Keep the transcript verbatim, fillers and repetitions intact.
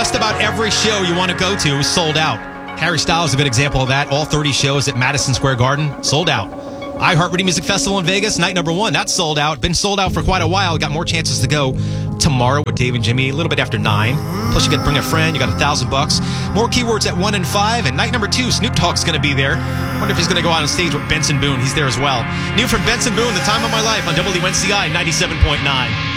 just about every show you want to go to is sold out. Harry Styles is a good example of that. All thirty shows at Madison Square Garden, sold out. iHeartRadio Music Festival in Vegas, night number one, that's sold out. Been sold out for quite a while. Got more chances to go tomorrow with Dave and Jimmy, a little bit after nine. Plus, you got to bring a friend. You got a thousand bucks. More keywords at one and five. And night number two, Snoop Dogg's going to be there. Wonder if he's going to go out on stage with Benson Boone. He's there as well. New from Benson Boone, The Time of My Life on W N C I ninety-seven point nine.